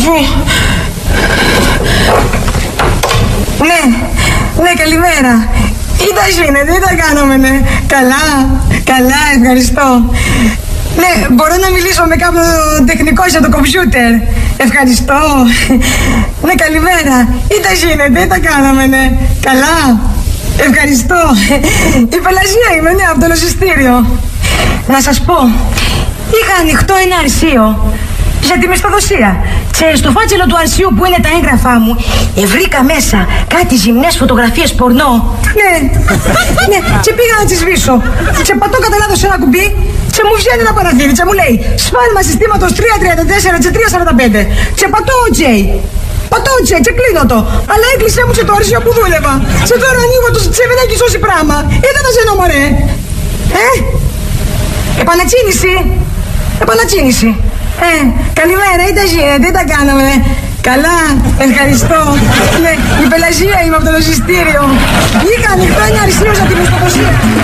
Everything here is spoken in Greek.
Αφού... Ναι, καλημέρα. Τι τα γίνεται, τι τα κάνουμε, ναι. Καλά, ευχαριστώ. Ναι, μπορώ να μιλήσω με κάποιον τεχνικό για το κομπιούτερ. Ευχαριστώ. Ναι, καλημέρα. Τι τα γίνεται, τι τα κάναμε, ναι. Καλά, ευχαριστώ. Η Πελασία είμαι, ναι, από το λογιστήριο. Να σας πω, είχα ανοιχτό ένα αρχείο για τη μισθοδοσία. Και στο φάκελο του αρχείου που είναι τα έγγραφά μου, βρήκα μέσα κάτι ζυμνές φωτογραφίες πορνό. Ναι, και πήγα να τις σβήσω. Και πατώ κατά λάθος ένα κουμπί και μου βγαίνει ένα παραθύρι και μου λέει σφάλμα συστήματος 334 και 345. Και πατώ OK. Και κλείνω το. Αλλά έκλεισε μου και το αρχείο που δούλευα. Και τώρα ανοίγω το και δεν έχει σώσει πράγμα. Δεν τα ζενώ, μωρέ. Επανακίνηση. Καλημέρα, τι τα γίνεται, τι τα κάναμε. Καλά, ευχαριστώ. Ναι, η Πελασία είμαι από το λογιστήριο. Είχα ανοιχτό ένα αρχείο για τη μισθοδοσία.